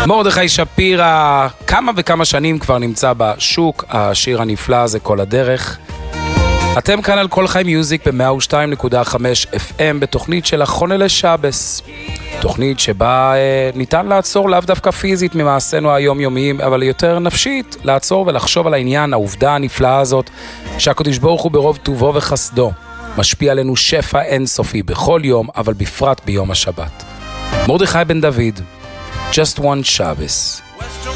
מרדכי שפירא, כמה וכמה שנים כבר נמצא בשוק, השיר הנפלא הזה כל הדרך. אתם כאן על כל חי מיוזיק ב-102.5 FM בתוכנית של החונה לשבס. תוכנית שבה ניתן לעצור לאו דווקא פיזית ממעשינו היומיומיים, אבל יותר נפשית, לעצור ולחשוב על העניין, העובדה הנפלאה הזאת, שהקדוש ברוך הוא ברוב טובו וחסדו משפיע עלינו שפע אינסופי בכל יום, אבל בפרט ביום השבת. מרדכי בן דוד, Just One Shabbos.